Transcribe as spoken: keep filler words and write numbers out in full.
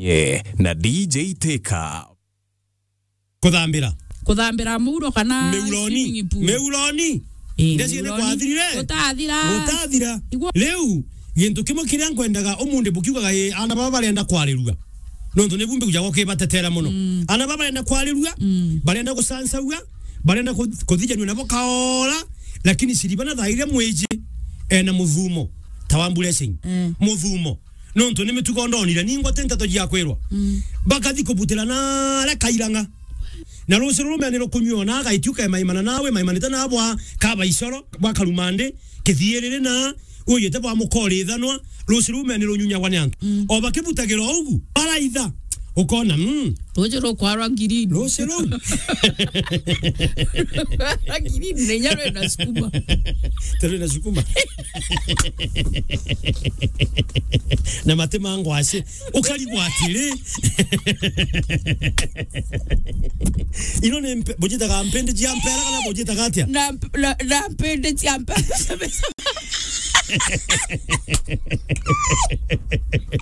yeah na D J Teka kuthambira kuthambira muro kana meuloni meuloni ndezi ne kwathirire utathira utathira leu gintu kimo kiria nkwendaga umunde bukiugaga ye ana baba barenda kwarirua nonto ne bumbe kujago ke batetera muno mm. ana baba barenda kwarirua mm. barenda gusansaua barenda kuthijanwa nabo kaola lakini siribana thaire mweje ena muthumo tawambulesing mm. muthumo nonto ne mituko ndonira ningwa tentato ya kwerwa mm. bakathi kubutira na la kairanga na rose rume anero kunywa na gaituka maimana nawe maimanita nabwa kaba isoro bwa kalumande kithierere na uye te bwa mukore thanwa rose rume anero nyunya wanyanto mm. obakebutagero ugu araitha ukona mm roje ro kwara ngiri rose rume ngiri nenyaro na sukuma tere na sukuma na matema ngwase ukali kwatire ino ne bojita ga mpende jiampera kana bojita gatia na na mpende jiampera